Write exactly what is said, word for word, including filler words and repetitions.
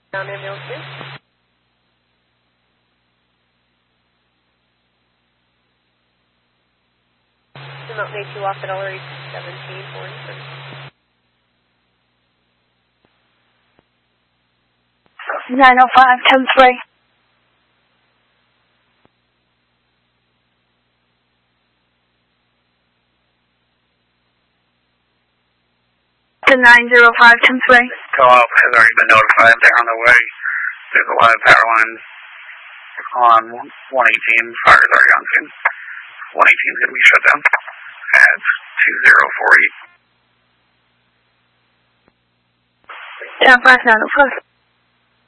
Down ambulance two. The Mountain A two off at L R H seventeen forty-three. nine oh five, ten three. The nine oh five, ten three. Co-op has already been notified. They're on their way. There's a lot of power lines on one eighteen. Fire is already on scene. one eighteen is going to be shut down at two zero four eight. ten five, nine oh five.